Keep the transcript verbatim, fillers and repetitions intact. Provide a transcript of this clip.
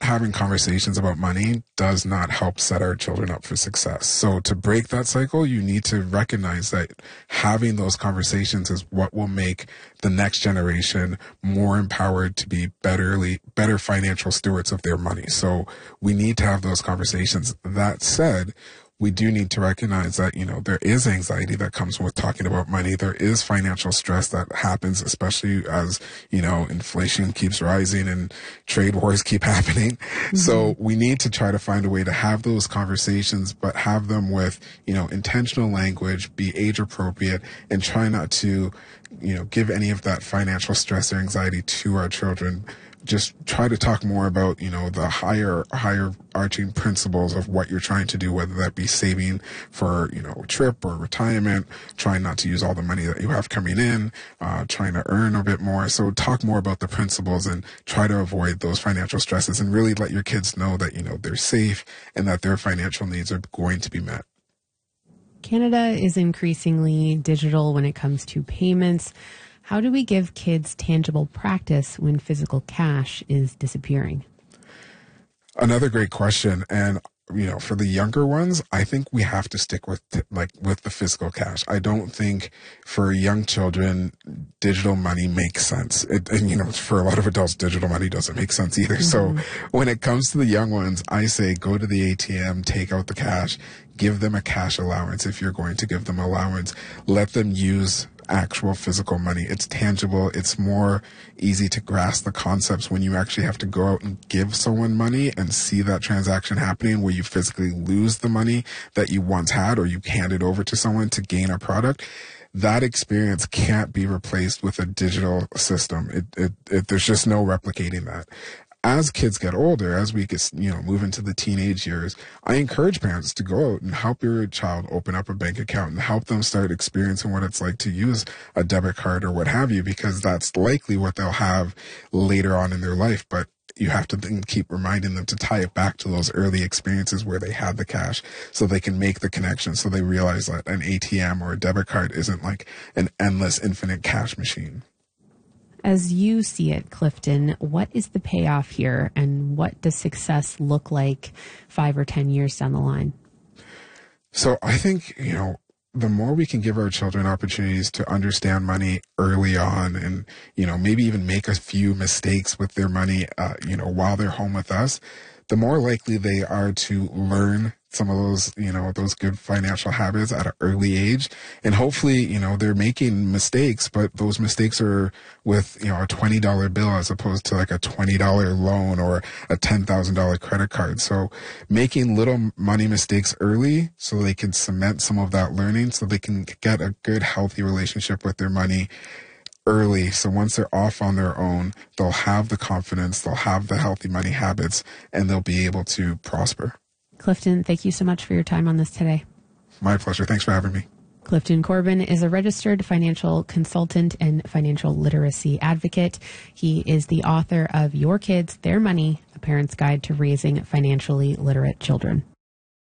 having conversations about money does not help set our children up for success. So to break that cycle, you need to recognize that having those conversations is what will make the next generation more empowered to be betterly, better financial stewards of their money. So we need to have those conversations. That said, we do need to recognize that, you know, there is anxiety that comes with talking about money. There is financial stress that happens, especially as, you know, inflation keeps rising and trade wars keep happening. Mm-hmm. So we need to try to find a way to have those conversations, but have them with, you know, intentional language, be age appropriate, and try not to, you know, give any of that financial stress or anxiety to our children. Just try to talk more about, you know, the higher, higher arching principles of what you're trying to do, whether that be saving for, you know, a trip or retirement, trying not to use all the money that you have coming in, uh, trying to earn a bit more. So talk more about the principles and try to avoid those financial stresses and really let your kids know that, you know, they're safe and that their financial needs are going to be met. Canada is increasingly digital when it comes to payments. How do we give kids tangible practice when physical cash is disappearing? Another great question. And, you know, for the younger ones, I think we have to stick with, like, with the physical cash. I don't think for young children, digital money makes sense. It, and, you know, for a lot of adults, digital money doesn't make sense either. Mm-hmm. So when it comes to the young ones, I say go to the A T M, take out the cash, give them a cash allowance if you're going to give them allowance. Let them use actual physical money. It's tangible. It's more easy to grasp the concepts when you actually have to go out and give someone money and see that transaction happening where you physically lose the money that you once had or you hand it over to someone to gain a product. That experience can't be replaced with a digital system. It, it, it, there's just no replicating that. As kids get older, as we get, you know, move into the teenage years, I encourage parents to go out and help your child open up a bank account and help them start experiencing what it's like to use a debit card or what have you, because that's likely what they'll have later on in their life. But you have to then keep reminding them to tie it back to those early experiences where they had the cash so they can make the connection, so they realize that an A T M or a debit card isn't like an endless, infinite cash machine. As you see it, Clifton, what is the payoff here, and what does success look like five or ten years down the line? So I think, you know, the more we can give our children opportunities to understand money early on and, you know, maybe even make a few mistakes with their money, uh, you know, while they're home with us, the more likely they are to learn some of those, you know, those good financial habits at an early age. And hopefully, you know, they're making mistakes, but those mistakes are with, you know, a twenty dollar bill as opposed to like a twenty dollar loan or a ten thousand dollar credit card. So making little money mistakes early so they can cement some of that learning so they can get a good, healthy relationship with their money early. So once they're off on their own, they'll have the confidence, they'll have the healthy money habits, and they'll be able to prosper. Clifton, thank you so much for your time on this today. My pleasure. Thanks for having me. Clifton Corbin is a registered financial consultant and financial literacy advocate. He is the author of Your Kids, Their Money, A Parent's Guide to Raising Financially Literate Children.